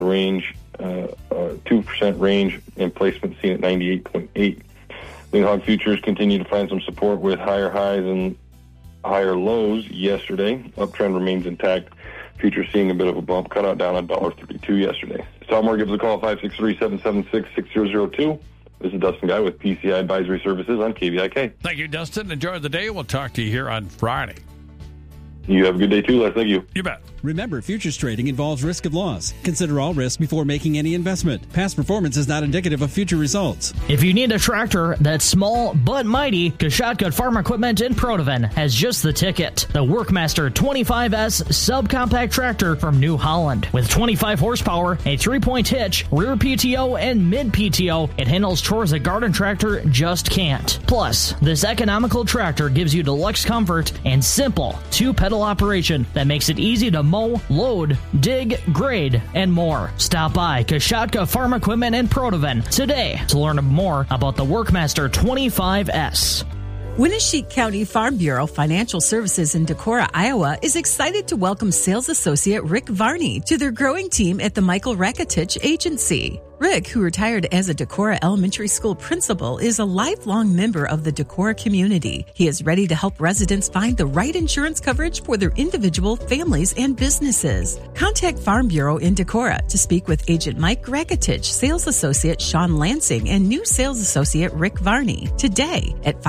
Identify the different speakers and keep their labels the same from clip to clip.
Speaker 1: range, 2% range, and placement seen at 98.8. Lean hog futures continue to find some support with higher highs and higher lows yesterday. Uptrend remains intact. Futures seeing a bit of a bump. Cut out down $1.32 yesterday. Salmore, give us a call at 563-776-6002. This is Dustin Guy with PCI Advisory Services on KVIK.
Speaker 2: Thank you, Dustin. Enjoy the day. We'll talk to you here on Friday.
Speaker 1: You have a good day, too, Les. Thank you.
Speaker 2: You bet.
Speaker 3: Remember, futures trading involves risk of loss. Consider all risks before making any investment. Past performance is not indicative of future results.
Speaker 4: If you need a tractor that's small but mighty, Kashatka Farm Equipment in Protoven has just the ticket. The Workmaster 25S subcompact tractor from New Holland. With 25 horsepower, a 3-point hitch, rear PTO, and mid PTO, it handles chores a garden tractor just can't. Plus, this economical tractor gives you deluxe comfort and simple 2-pedal operation that makes it easy to mow, load, dig, grade, and more. Stop by Kashatka Farm Equipment in Protoven today to learn more about the Workmaster 25S.
Speaker 5: Winneshiek County Farm Bureau Financial Services in Decorah, Iowa is excited to welcome sales associate Rick Varney to their growing team at the Michael Rakitich Agency. Rick, who retired as a Decorah Elementary School principal, is a lifelong member of the Decorah community. He is ready to help residents find the right insurance coverage for their individual, families, and businesses. Contact Farm Bureau in Decorah to speak with Agent Mike Rakitich, Sales Associate Sean Lansing, and new Sales Associate Rick Varney today at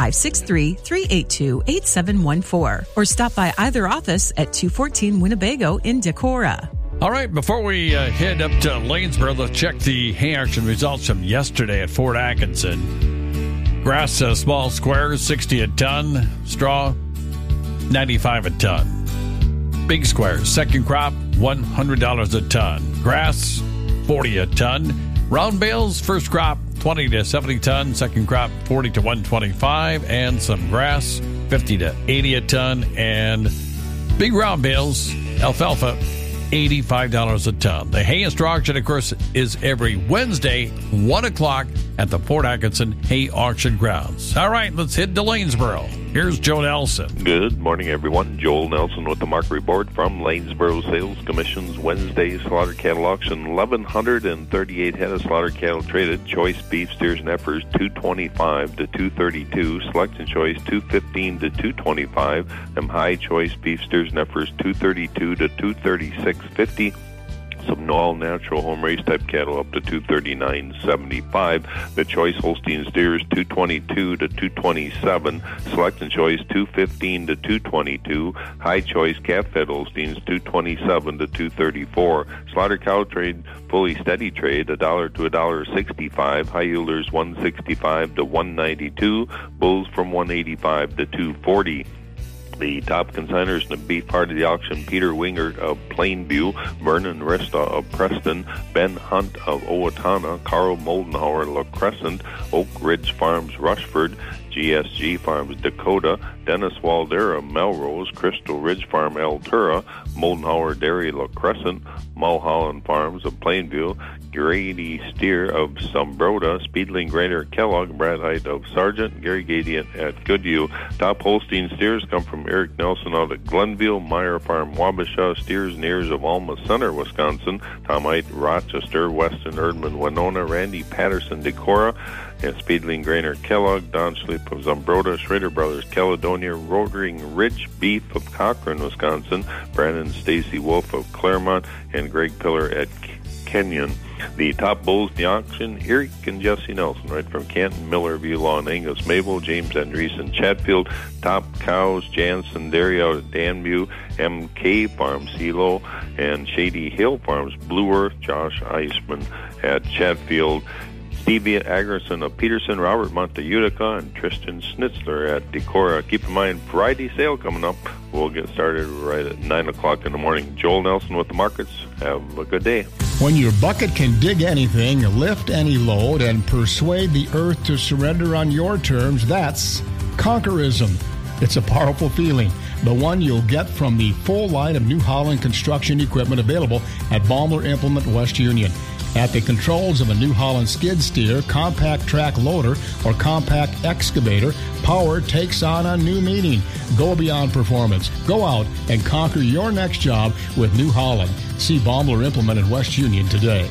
Speaker 5: 563-382-8714 or stop by either office at 214 Winnebago in Decorah.
Speaker 2: All right, before we head up to Lanesboro, let's check the hay auction results from yesterday at Fort Atkinson. Grass small squares, 60 a ton. Straw, 95 a ton. Big squares, second crop, $100 a ton. Grass, 40 a ton. Round bales, first crop, 20 to 70 ton. Second crop, 40 to 125. And some grass, 50 to 80 a ton. And big round bales, alfalfa, $85 a ton. The hay and straw auction, of course, is every Wednesday, 1 o'clock at the Fort Atkinson Hay Auction Grounds. All right, let's head to Lanesboro. Here's Joe Nelson.
Speaker 6: Good morning, everyone. Joel Nelson with the market report from Lanesboro Sales Commission's Wednesday slaughter cattle auction. 1,138 head of slaughter cattle traded. Choice beef steers and heifers 225 to 232. Selection choice 215 to 225. And high choice beef steers and heifers 232 to 236.50. Some all natural home race type cattle up to 239.75. The choice Holstein steers 222 to 227. Select and choice 215 to 222. High choice calf fed Holsteins 227 to 234. Slaughter cow trade fully steady trade $1 to $1.65. High yielders 165 to 192. Bulls from 185 to 240. The top consigners in the beef part of the auction: Peter Wingert of Plainview, Vernon Resta of Preston, Ben Hunt of Owatonna, Carl Moldenhauer La Crescent, Oak Ridge Farms Rushford, GSG Farms Dakota, Dennis Waldera Melrose, Crystal Ridge Farm Altura, Moldenhauer Dairy La Crescent, Mulholland Farms of Plainview, Grady Steer of Sumbroda, Speedling Grainer Kellogg, Brad Height of Sargent, Gary Gadian at Goodview. Top Holstein steers come from Eric Nelson out of Glenville, Meyer Farm Wabasha, Steers and Ears of Alma Center, Wisconsin, Tom Height Rochester, Weston Erdman Winona, Randy Patterson Decorah, and Speedling Grainer Kellogg, Don Schleip of Zumbroda, Schrader Brothers Caledonia, Rotering Ridge Beef of Cochrane, Wisconsin, Brandon Stacy Wolf of Claremont, and Greg Pillar at Kenyon. The top bulls in the auction: Eric and Jesse Nelson, right from Canton, Millerview, Lawn, Angus, Mabel, James Andreessen, Chatfield. Top cows: Jansen Dairy out of Danview, MK Farm, Silo, and Shady Hill Farms, Blue Earth, Josh Eisman at Chatfield. Stevie Agerson of Peterson, Robert Monte Utica, and Tristan Schnitzler at Decorah. Keep in mind, Friday sale coming up. We'll get started right at 9 o'clock in the morning. Joel Nelson with the markets. Have a good day.
Speaker 7: When your bucket can dig anything, lift any load, and persuade the earth to surrender on your terms, that's conquerism. It's a powerful feeling, the one you'll get from the full line of New Holland construction equipment available at Baumler Implement West Union. At the controls of a New Holland skid steer, compact track loader, or compact excavator, power takes on a new meaning. Go beyond performance. Go out and conquer your next job with New Holland. See Baumler Implement in West Union today.